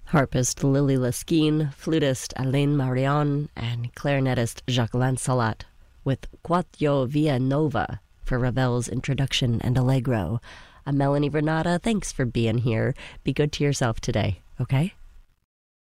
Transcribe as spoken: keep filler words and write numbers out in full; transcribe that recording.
Harpist Lily Laskin, flutist Alain Marion, and clarinetist Jacques Lancelot with Quatio Via Nova for Ravel's Introduction and Allegro. I'm Melanie Renata. Thanks for being here. Be good to yourself today, okay?